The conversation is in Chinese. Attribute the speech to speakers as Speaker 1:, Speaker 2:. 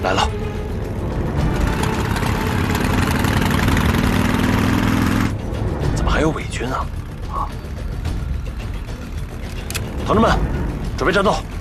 Speaker 1: 来了。怎么还有伪军啊？啊！同志们，准备战斗！